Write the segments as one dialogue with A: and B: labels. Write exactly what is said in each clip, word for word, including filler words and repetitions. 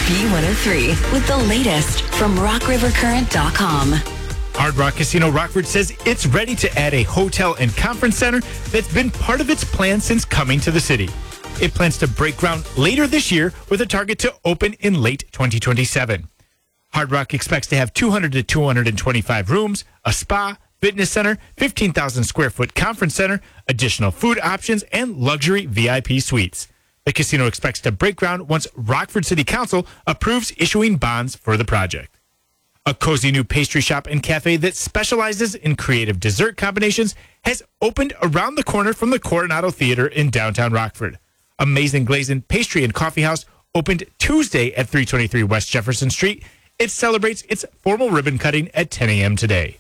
A: B one oh three with the latest from rock river current dot com.
B: Hard Rock Casino Rockford says it's ready to add a hotel and conference center that's been part of its plan since coming to the city. It plans to break ground later this year with a target to open in late twenty twenty-seven. Hard Rock expects to have two hundred to two hundred twenty-five rooms, a spa, fitness center, fifteen thousand square foot conference center, additional food options, and luxury V I P suites. The casino expects to break ground once Rockford City Council approves issuing bonds for the project. A cozy new pastry shop and cafe that specializes in creative dessert combinations has opened around the corner from the Coronado Theater in downtown Rockford. Amazing Glazing Pastry and Coffee House opened Tuesday at three twenty-three West Jefferson Street. It celebrates its formal ribbon cutting at ten a.m. today.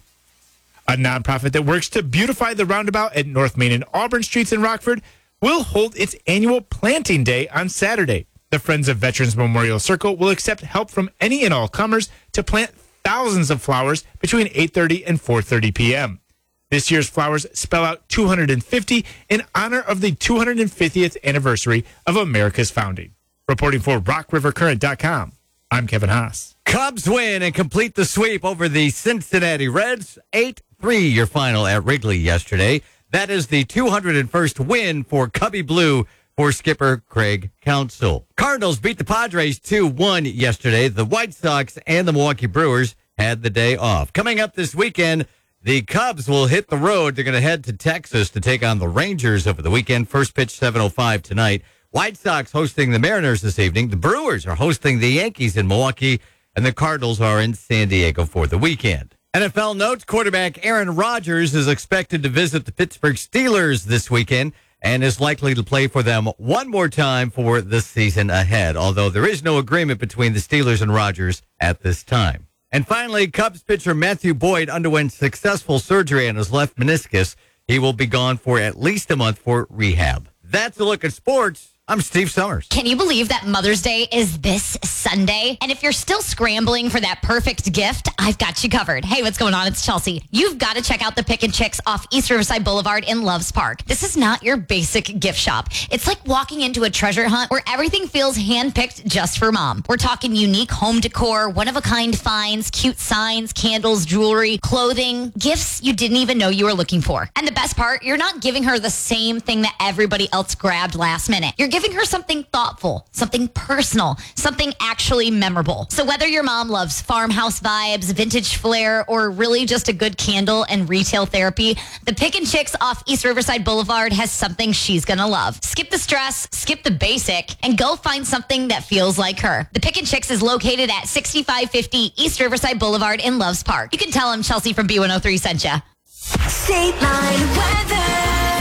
B: A nonprofit that works to beautify the roundabout at North Main and Auburn Streets in Rockford will hold its annual planting day on Saturday. The Friends of Veterans Memorial Circle will accept help from any and all comers to plant thousands of flowers between eight thirty and four thirty p.m. This year's flowers spell out two hundred fifty in honor of the two hundred fiftieth anniversary of America's founding. Reporting for rock river current dot com, I'm Kevin Haas.
C: Cubs win and complete the sweep over the Cincinnati Reds. eight three your final at Wrigley yesterday. That is the two hundred first win for Cubby Blue for skipper Craig Counsell. Cardinals beat the Padres two one yesterday. The White Sox and the Milwaukee Brewers had the day off. Coming up this weekend, the Cubs will hit the road. They're going to head to Texas to take on the Rangers over the weekend. First pitch seven oh five tonight. White Sox hosting the Mariners this evening. The Brewers are hosting the Yankees in Milwaukee, and the Cardinals are in San Diego for the weekend. N F L notes, quarterback Aaron Rodgers is expected to visit the Pittsburgh Steelers this weekend and is likely to play for them one more time for the season ahead, although there is no agreement between the Steelers and Rodgers at this time. And finally, Cubs pitcher Matthew Boyd underwent successful surgery on his left meniscus. He will be gone for at least a month for rehab. That's a look at sports. I'm Steve Summers.
D: Can you believe that Mother's Day is this Sunday? And if you're still scrambling for that perfect gift, I've got you covered. Hey, what's going on? It's Chelsea. You've got to check out the Pick and Chicks off East Riverside Boulevard in Loves Park. This is not your basic gift shop. It's like walking into a treasure hunt where everything feels handpicked just for mom. We're talking unique home decor, one-of-a-kind finds, cute signs, candles, jewelry, clothing, gifts you didn't even know you were looking for. And the best part, you're not giving her the same thing that everybody else grabbed last minute. You're giving her something thoughtful, something personal, something actually memorable. So whether your mom loves farmhouse vibes, vintage flair, or really just a good candle and retail therapy, the Pick and Chicks off East Riverside Boulevard has something she's gonna love. Skip the stress, skip the basic, and go find something that feels like her. The Pick and Chicks is located at sixty-five fifty East Riverside Boulevard in Loves Park. You can tell them Chelsea from B one oh three sent ya.
A: State Line weather.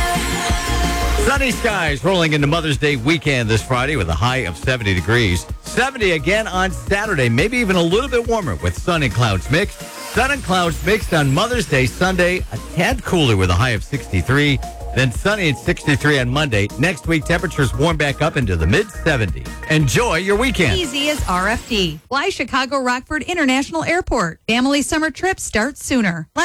C: Sunny skies rolling into Mother's Day weekend this Friday with a high of seventy degrees. seventy again on Saturday, maybe even a little bit warmer with sun and clouds mixed. Sun and clouds mixed on Mother's Day Sunday, a tad cooler with a high of sixty-three. Then sunny at sixty-three on Monday. Next week, temperatures warm back up into the mid seventies. Enjoy your weekend.
E: Easy as R F D. Fly Chicago Rockford International Airport. Family summer trips start sooner.